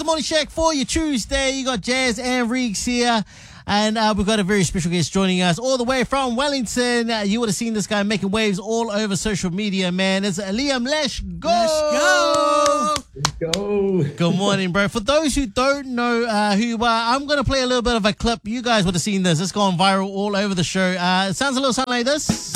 Morning Shack for you Tuesday. You got Jazz and Reeks here. And we've got a very special guest joining us all the way from Wellington. You would have seen this guy making waves all over social media, man. It's Liam. Let's go. Let's go. Good morning, bro. For those who don't know who you are, I'm going to play a little bit of a clip. You guys would have seen this. It's gone viral all over the show. It sounds a little something like this.